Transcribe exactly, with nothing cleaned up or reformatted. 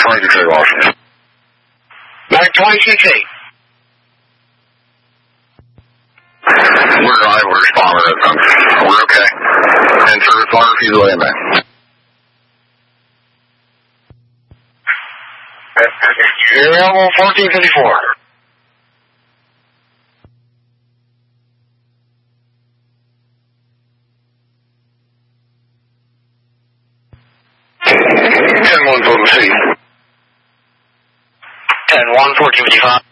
twenty-two Charlie Washington. nine twenty-six eight. We're live, we're responding to that. We're okay. And service one, refuse away and back. Zero fourteen fifty-four. ten one total C. ten one fourteen fifty-five.